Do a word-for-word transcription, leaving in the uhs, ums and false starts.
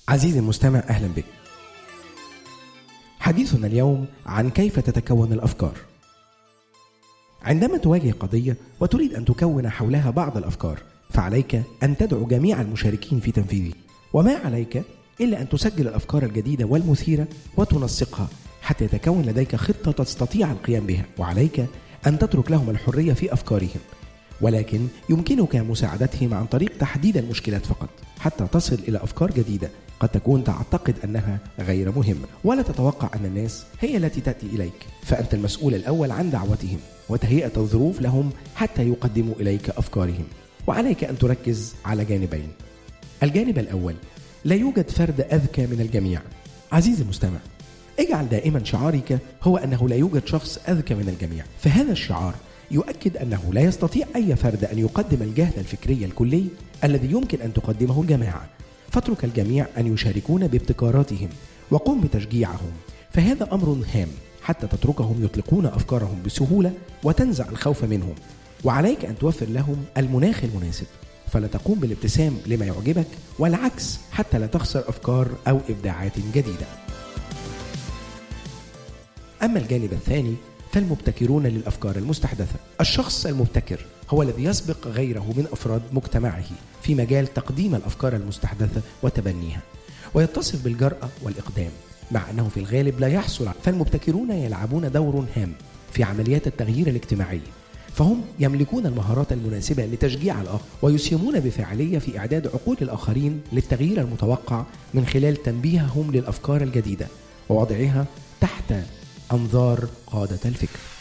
عزيزي المستمع، أهلا بك. حديثنا اليوم عن كيف تتكون الأفكار. عندما تواجه قضية وتريد أن تكون حولها بعض الأفكار، فعليك أن تدعو جميع المشاركين في تنفيذه، وما عليك إلا أن تسجل الأفكار الجديدة والمثيرة وتنسقها حتى يتكون لديك خطة تستطيع القيام بها، وعليك أن تترك لهم الحرية في أفكارهم، ولكن يمكنك مساعدتهم عن طريق تحديد المشكلات فقط حتى تصل إلى أفكار جديدة قد تكون تعتقد أنها غير مهمة، ولا تتوقع أن الناس هي التي تأتي إليك، فأنت المسؤول الأول عن دعوتهم وتهيئة الظروف لهم حتى يقدموا إليك أفكارهم. وعليك أن تركز على جانبين. الجانب الأول: لا يوجد فرد أذكى من الجميع. عزيزي المستمع، اجعل دائما شعارك هو أنه لا يوجد شخص أذكى من الجميع، فهذا الشعار يؤكد أنه لا يستطيع أي فرد أن يقدم الجهد الفكري الكلي الذي يمكن أن تقدمه الجماعة، فاترك الجميع أن يشاركون بابتكاراتهم وقم بتشجيعهم، فهذا أمر هام حتى تتركهم يطلقون أفكارهم بسهولة وتنزع الخوف منهم. وعليك أن توفر لهم المناخ المناسب، فلا تقوم بالابتسام لما يعجبك والعكس حتى لا تخسر أفكار أو إبداعات جديدة. أما الجانب الثاني فالمبتكرون للأفكار المستحدثة. الشخص المبتكر هو الذي يسبق غيره من أفراد مجتمعه في مجال تقديم الأفكار المستحدثة وتبنيها، ويتصف بالجرأة والإقدام، مع أنه في الغالب لا يحصل. فالمبتكرون يلعبون دور هام في عمليات التغيير الاجتماعي، فهم يملكون المهارات المناسبة لتشجيع الآخر ويسهمون بفاعلية في إعداد عقول الآخرين للتغيير المتوقع من خلال تنبيههم للأفكار الجديدة ووضعها تحت أنظار قادة الفكر.